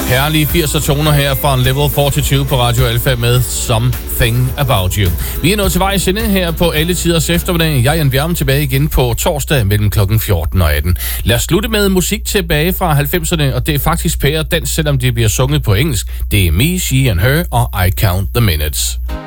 Herlige 80'er toner her fra Level 42 på Radio Alpha med Something About You. Vi er nået til vejs ende her på Alle Tiders Eftermiddag. Jeg er Jan Bjerm, tilbage igen på torsdag mellem klokken 14 og 18. Lad os slutte med musik tilbage fra 90'erne, og det er faktisk pære dans, selvom det bliver sunget på engelsk. Det er Me, She and Her og I Count the Minutes.